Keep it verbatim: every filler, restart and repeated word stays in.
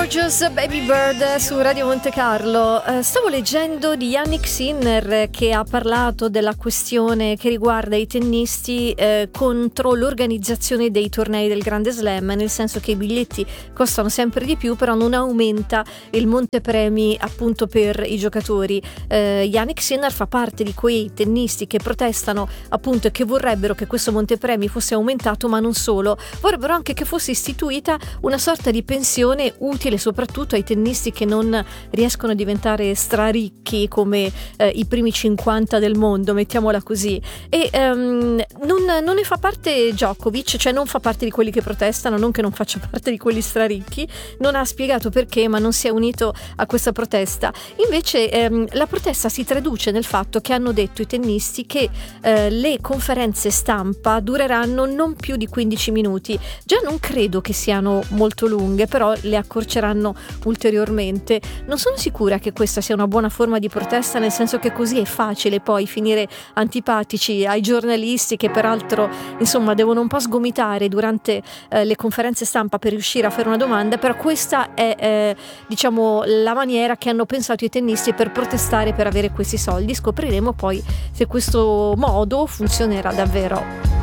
Gorgeous Baby Bird su Radio Monte Carlo. Uh, stavo leggendo di Jannik Sinner che ha parlato della questione che riguarda i tennisti eh, contro l'organizzazione dei tornei del Grande Slam, nel senso che i biglietti costano sempre di più, però non aumenta il montepremi appunto per i giocatori. Uh, Jannik Sinner fa parte di quei tennisti che protestano appunto e che vorrebbero che questo montepremi fosse aumentato, ma non solo, vorrebbero anche che fosse istituita una sorta di pensione utile soprattutto ai tennisti che non riescono a diventare straricchi come eh, i primi cinquanta del mondo, mettiamola così. E um, non, non ne fa parte Djokovic, cioè non fa parte di quelli che protestano, non che non faccia parte di quelli straricchi, non ha spiegato perché, ma non si è unito a questa protesta. Invece ehm, la protesta si traduce nel fatto che hanno detto i tennisti che eh, le conferenze stampa dureranno non più di quindici minuti. Già non credo che siano molto lunghe, però le accorceranno ulteriormente. Non sono sicura che questa sia una buona forma di protesta, nel senso che così è facile poi finire antipatici ai giornalisti che peraltro insomma devono un po' sgomitare durante eh, le conferenze stampa per riuscire a fare una domanda, però questa è eh, diciamo la maniera che hanno pensato i tennisti per protestare per avere questi soldi. Scopriremo poi se questo modo funzionerà davvero.